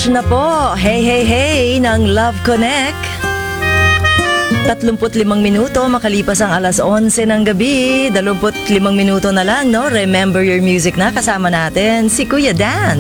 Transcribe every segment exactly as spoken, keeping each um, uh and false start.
stretch na po. Hey, hey, hey ng Love Connect. tatlumpu't limang minuto makalipas ang alas onse ng gabi. dalawampu't limang minuto na lang, no? Remember Your Music na kasama natin si Kuya Dan.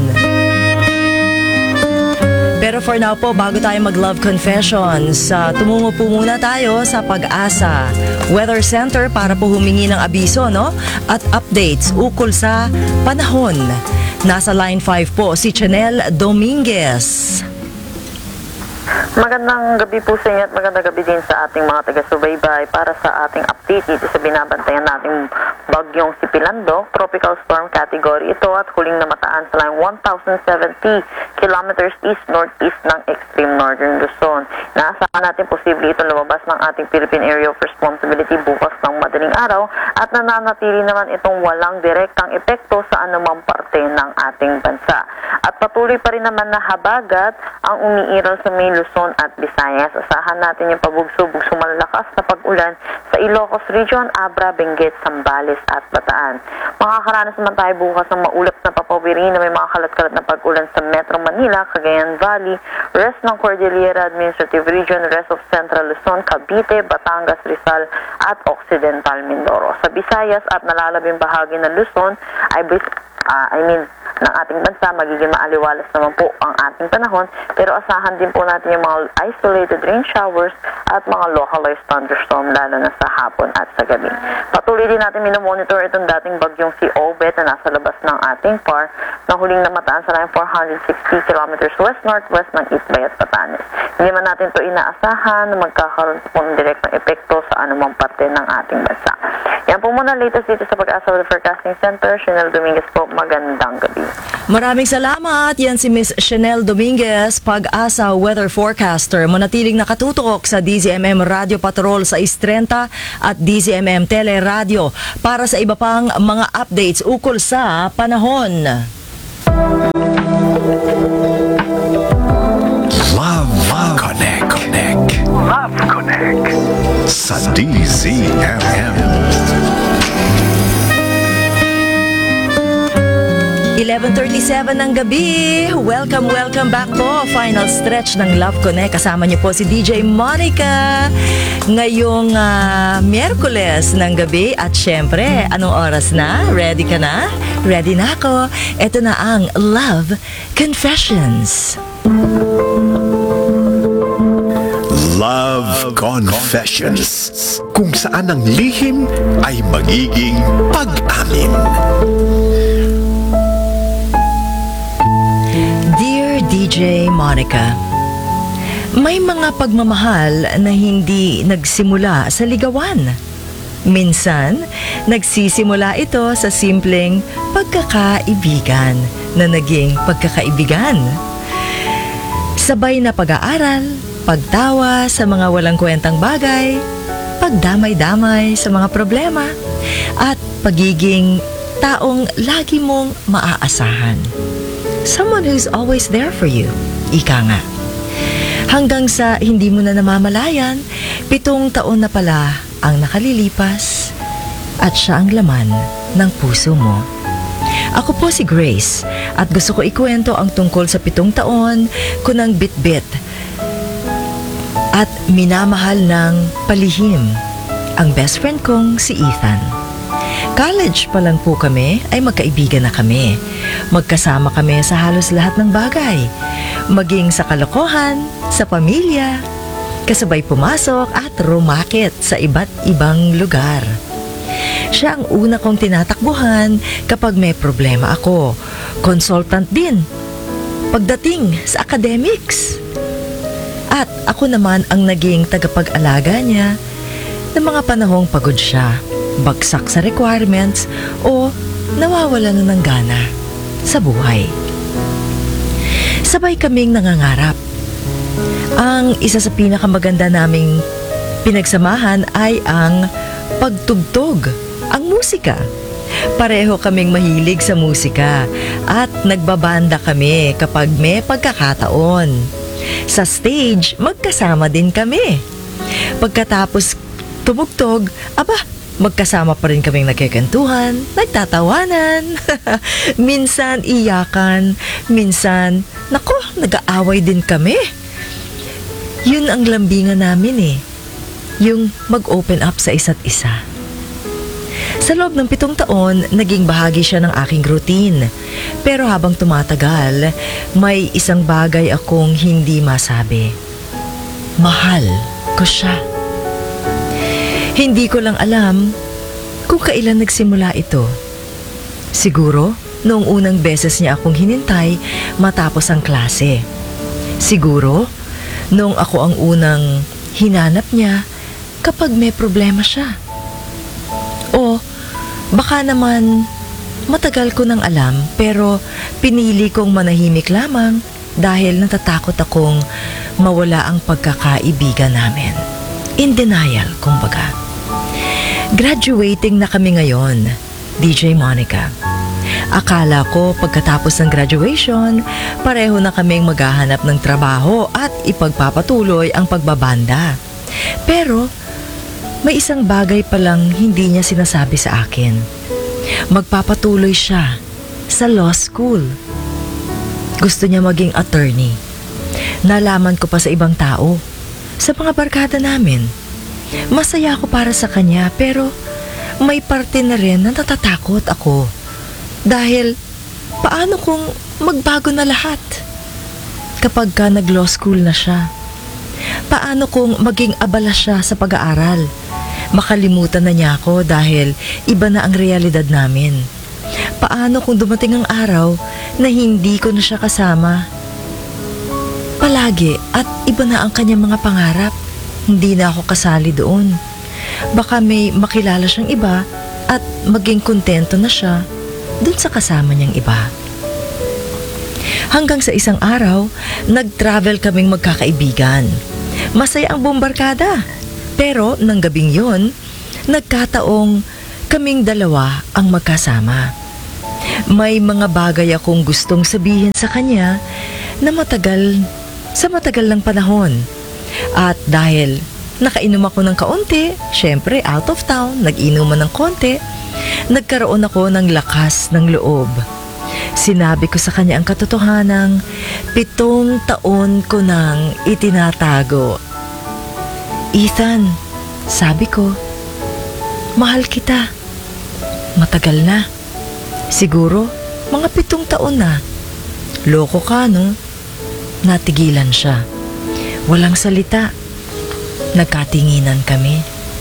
Pero for now po, bago tayo mag-love confessions, uh, tumungo po muna tayo sa Pag-asa Weather Center para po humingi ng abiso, no? At updates ukol sa panahon. Nasa line five po si Chanel Dominguez. Magandang gabi po sa inyo at magandang gabi din sa ating mga taga-subaybay para sa ating update dito sa binabantayan nating bagyong si Pilando, tropical storm category ito at huling namataan sa line one thousand seventy kilometers east-northeast ng extreme northern Luzon. Naasahan natin posible itong lumabas ng ating Philippine Area of Responsibility bukas ng madaling araw at nananatili naman itong walang direktang epekto sa anumang parte ng ating bansa. At patuloy pa rin naman na habagat ang umiiral sa may Luzon at Visayas. Asahan natin yung pabugso-bugso malalakas na pag-ulan sa Ilocos Region, Abra, Benguet, Zambales at Bataan. Makakaranas naman tayo bukas ng maulap na papawiri na may mga kalat-kalat na pag-ulan sa Metro Manila, Cagayan Valley, rest ng Cordillera Administrative Region, rest of Central Luzon, Cavite, Batangas, Rizal at Occidental Mindoro. Sa Visayas at nalalabing bahagi ng Luzon ay uh, I mean ng ating bansa, magiging maaliwalas naman po ang ating panahon, pero asahan din po natin yung mga isolated rain showers at mga localized thunderstorm lalo na sa hapon at sa gabi. Patuloy din natin minomonitor itong dating bagyong si Obet na nasa labas ng ating P A R na huling namataan sa line four hundred sixty kilometers west-northwest ng Itbay at Batanes. Hindi man natin ito inaasahan na magkakaroon po ng direktang epekto sa anumang parte ng ating bansa. Yan po muna latest dito sa Pag-asa Weather Forecasting Center. Chanel Dominguez po, magandang gabi. Maraming salamat. Yan si Miss Chanel Dominguez, Pag-asa Weather Forecaster. Manatiling nakatutok sa D Z M M Radio Patrol sa Istrenta at D Z M M Teleradio para sa iba pang mga updates ukol sa panahon. Love, Love Connect, Connect. Love Connect sa D Z M M. eleven thirty-seven ng gabi. Welcome, welcome back po. Final stretch ng Love Connect. Kasama niyo po si D J Monica. Ngayong uh, Miyerkules ng gabi. At syempre, anong oras na? Ready ka na? Ready na ako. Ito na ang Love Confessions. Love Confessions. Kung saan ang lihim ay magiging pag-amin. D J Monica, may mga pagmamahal na hindi nagsimula sa ligawan. Minsan, nagsisimula ito sa simpleng pagkakaibigan na naging pagkakaibigan. Sabay na pag-aaral, pagtawa sa mga walang kwentang bagay, pagdamay-damay sa mga problema, at pagiging taong lagi mong maaasahan. Someone who's always there for you. Ika nga. Hanggang sa hindi mo na namamalayan, pitong taon na pala ang nakalilipas at siya ang laman ng puso mo. Ako po si Grace at gusto ko ikwento ang tungkol sa pitong taon ko ng bit-bit at minamahal ng palihim ang best friend kong si Ethan. College pa lang po kami ay magkaibigan na kami. Magkasama kami sa halos lahat ng bagay. Maging sa kalokohan, sa pamilya, kasabay pumasok at rumakit sa iba't ibang lugar. Siya ang una kong tinatakbuhan kapag may problema ako. Consultant din pagdating sa academics. At ako naman ang naging tagapag-alaga niya ng mga panahong pagod siya, bagsak sa requirements o nawawala na ng gana sa buhay. Sabay kaming nangangarap. Ang isa sa pinakamaganda naming pinagsamahan ay ang pagtugtog, ang musika. Pareho kaming mahilig sa musika at nagbabanda kami kapag may pagkakataon. Sa stage, magkasama din kami. Pagkatapos tumugtog, aba, magkasama pa rin kaming nagkikantuhan, nagtatawanan, minsan iyakan, minsan Nako, nag-aaway din kami. Yun ang lambingan namin eh. Yung mag-open up sa isa't isa. Sa loob ng pitong taon, naging bahagi siya ng aking routine. Pero habang tumatagal, may isang bagay akong hindi masabi. Mahal ko siya. Hindi ko lang alam kung kailan nagsimula ito. Siguro, noong unang beses niya akong hinintay matapos ang klase. Siguro, noong ako ang unang hinanap niya kapag may problema siya. O baka naman matagal ko nang alam pero pinili kong manahimik lamang dahil natatakot akong mawala ang pagkakaibigan namin. In denial, kumbaga. Graduating na kami ngayon, D J Monica. Akala ko pagkatapos ng graduation, pareho na kaming maghahanap ng trabaho at ipagpapatuloy ang pagbabanda. Pero may isang bagay palang hindi niya sinasabi sa akin. Magpapatuloy siya sa law school. Gusto niya maging attorney. Nalaman ko pa sa ibang tao, sa mga barkada namin. Masaya ako para sa kanya pero may parte na rin na natatakot ako. Dahil paano kung magbago na lahat? Kapag ka nag-law school na siya, paano kung maging abala siya sa pag-aaral? Makalimutan na niya ako dahil iba na ang realidad namin. Paano kung dumating ang araw na hindi ko na siya kasama? Palagi at iba na ang kanyang mga pangarap. Hindi na ako kasali doon. Baka may makilala siyang iba at maging kontento na siya dun sa kasama niyang iba. Hanggang sa isang araw, nag-travel kaming magkakaibigan. Masaya ang buong barkada. Pero nang gabing yon, nagkataong kaming dalawa ang magkasama. May mga bagay akong gustong sabihin sa kanya na matagal, sa matagal ng panahon. At dahil nakainom ako ng kaunti, syempre out of town, nag-inuman ng konti, nagkaroon ako ng lakas ng loob. Sinabi ko sa kanya ang katotohanang pitong taon ko nang itinatago. Ethan, sabi ko, mahal kita. Matagal na. Siguro, mga pitong taon na. Loko ka, no? Natigilan siya. Walang salita. Nagkatinginan kami.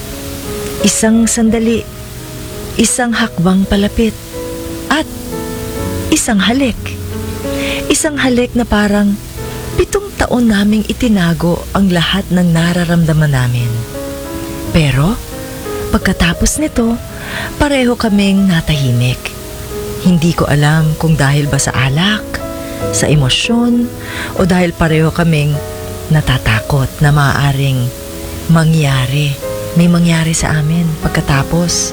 Isang sandali. Isang hakbang palapit. At isang halik. Isang halik na parang pitong taon naming itinago ang lahat ng nararamdaman namin. Pero, pagkatapos nito, pareho kaming natahimik. Hindi ko alam kung dahil ba sa alak, sa emosyon, o dahil pareho kaming natatakot na maaaring mangyari, may mangyari sa amin pagkatapos.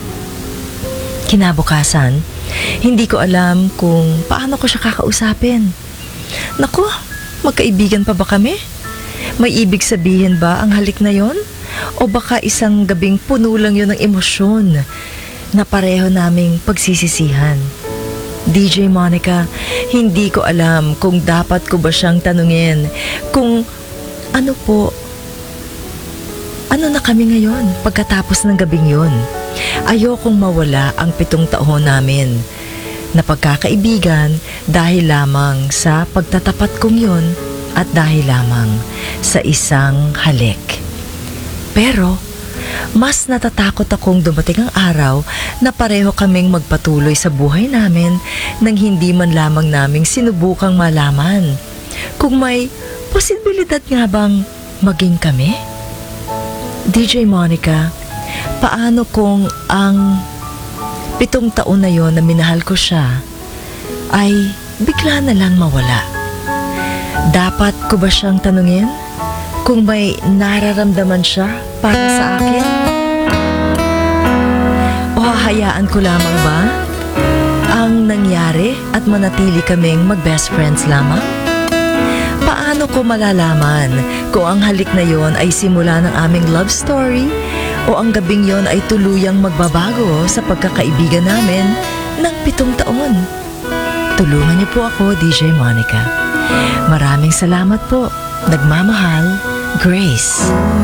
Kinabukasan, hindi ko alam kung paano ko siya kakausapin. Naku, magkaibigan pa ba kami? May ibig sabihin ba ang halik na yon? O baka isang gabing puno lang yun ng emosyon na pareho naming pagsisisihan? D J Monica, hindi ko alam kung dapat ko ba siyang tanungin kung ano po, ano na kami ngayon pagkatapos ng gabing yon. Ayokong mawala ang pitong taon namin na pagkakaibigan dahil lamang sa pagtatapat kong yon at dahil lamang sa isang halik. Pero, mas natatakot akong dumating ang araw na pareho kaming magpatuloy sa buhay namin nang hindi man lamang naming sinubukang malaman kung may posibilidad nga bang maging kami? D J Monica, paano kung ang pitong taon na yon na minahal ko siya ay bigla na lang mawala? Dapat ko ba siyang tanungin kung may nararamdaman siya para sa akin? O hahayaan ko lamang ba ang nangyari at manatili kaming mag-best friends lamang? Paano ko malalaman kung ang halik na yon ay simula ng aming love story o ang gabing yon ay tuluyang magbabago sa pagkakaibigan namin ng pitong taon? Tulungan niyo po ako, D J Monica. Maraming salamat po. Nagmamahal, Grace.